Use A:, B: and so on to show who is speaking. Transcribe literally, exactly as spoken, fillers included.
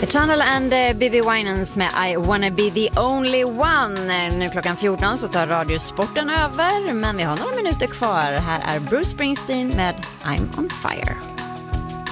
A: Eternal and B B Winans med I wanna be the only one. Nu klockan fjorton så tar radiosporten över, men vi har några minuter kvar. Här är Bruce Springsteen med I'm on fire.